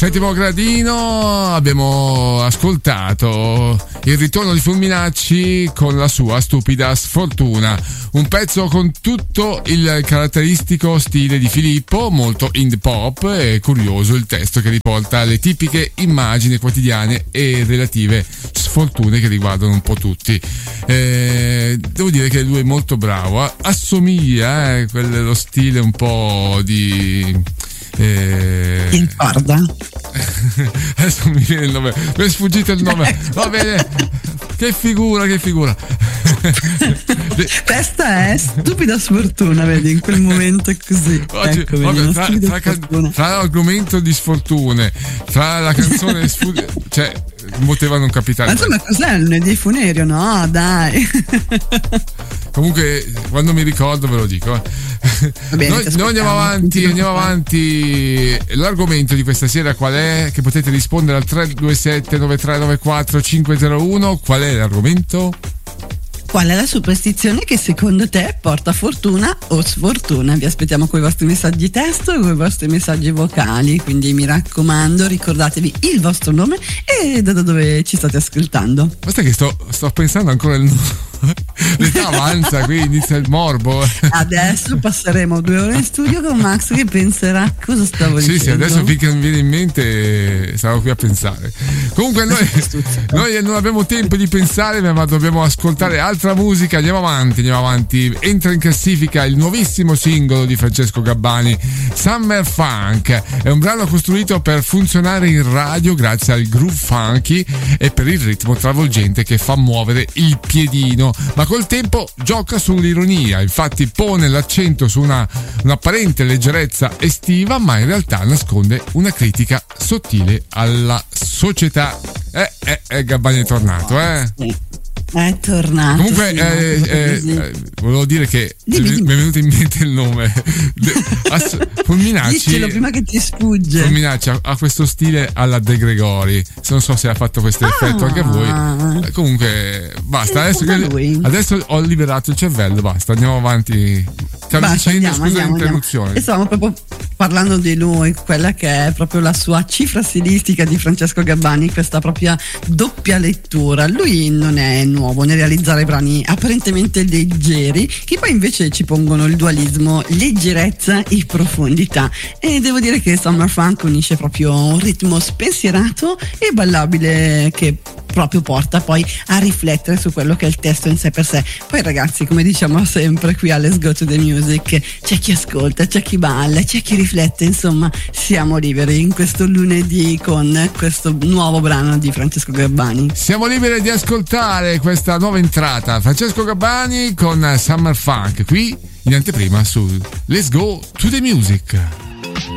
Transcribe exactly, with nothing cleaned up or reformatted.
settimo gradino abbiamo ascoltato il ritorno di Fulminacci con la sua Stupida Sfortuna, un pezzo con tutto il caratteristico stile di Filippo, molto indie pop, e curioso il testo che riporta le tipiche immagini quotidiane e relative sfortune che riguardano un po' tutti. Eh, devo dire che lui è molto bravo, assomiglia eh, quello stile un po' di Eh... Infarda. Adesso mi viene il nome, mi è sfuggito il nome. Va bene, che figura, che figura. Questa è Stupida Sfortuna, vedi, in quel momento è così. Oggi, ecco, vabbè, vedi, tra, tra, tra, tra l'argomento di sfortune, tra la canzone sfug- cioè poteva non capitare. Ma insomma, cos'è il lunedì funereo? No, dai. Comunque, quando mi ricordo ve lo dico. Bene, noi, noi andiamo avanti, andiamo avanti. L'argomento di questa sera qual è? Che potete rispondere al tre due sette nove tre nove quattro cinque zero uno. Qual è l'argomento? Qual è la superstizione che secondo te porta fortuna o sfortuna? Vi aspettiamo con i vostri messaggi testo e con i vostri messaggi vocali, quindi mi raccomando, ricordatevi il vostro nome e da dove ci state ascoltando. Basta che sto, sto pensando ancora il nome. L'età avanza, qui inizia il morbo. Adesso passeremo due ore in studio con Max che penserà cosa stavo sì, dicendo. Sì, sì, adesso finché mi viene in mente sarò qui a pensare. Comunque noi, noi non abbiamo tempo di pensare, ma dobbiamo ascoltare altra musica. Andiamo avanti, andiamo avanti. Entra in classifica il nuovissimo singolo di Francesco Gabbani, Summer Funk. È un brano costruito per funzionare in radio grazie al groove funky e per il ritmo travolgente che fa muovere il piedino, ma col tempo gioca sull'ironia, infatti pone l'accento su una un'apparente leggerezza estiva, ma in realtà nasconde una critica sottile alla società. Eh, eh, eh Gabbani è tornato, eh? Sì. È tornato. Comunque, sì, eh, eh, eh, volevo dire che dimmi, mi, dimmi. mi è venuto in mente il nome. Ass- Fulminacci. Dicelo prima che ti sfugge. Fulminacci ha, ha questo stile alla De Gregori. Non so se ha fatto questo ah. effetto anche a voi. Eh, comunque, basta. Adesso, che, adesso ho liberato il cervello. Basta, andiamo avanti. Stiamo dicendo, scusa andiamo, l'interruzione. Andiamo. E stavamo proprio parlando di lui, quella che è proprio la sua cifra stilistica di Francesco Gabbani, questa propria doppia lettura. Lui non è nuovo nel realizzare brani apparentemente leggeri che poi invece ci pongono il dualismo leggerezza e profondità, e devo dire che Summer Funk unisce proprio un ritmo spensierato e ballabile che proprio porta poi a riflettere su quello che è il testo in sé per sé. Poi ragazzi, come diciamo sempre qui a Let's Go to the Music, c'è chi ascolta, c'è chi balla, c'è chi riflette, insomma siamo liberi in questo lunedì con questo nuovo brano di Francesco Gabbani. Siamo liberi di ascoltare questa nuova entrata, Francesco Gabbani con Summer Funk, qui in anteprima su Let's Go to the Music.